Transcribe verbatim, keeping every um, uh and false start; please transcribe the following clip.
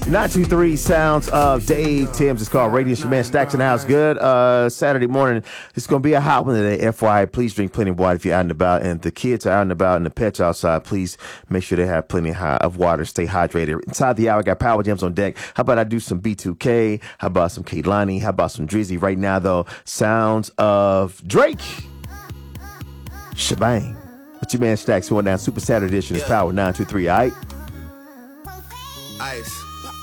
nine two three Sounds of Dave Timms. It's called Radio. Your man Stacks in the house. Good uh, Saturday morning. It's going to be a hot one today. F Y I, please drink plenty of water if you're out and about. And if the kids are out and about and the pets outside, please make sure they have plenty of water. Stay hydrated. Inside the hour, I got Power Jams on deck. How about I do some B two K? How about some Kehlani? How about some Drizzy? Right now, though, Sounds of Drake. Shebang. With your man Stacks going down Super Saturday edition. It's Power nine two three, all right? Ice.